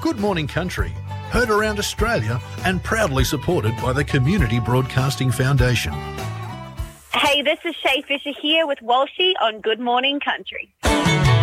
Good Morning Country, heard around Australia and proudly supported by the Community Broadcasting Foundation. Hey, this is Shay Fisher here with Walshy on Good Morning Country.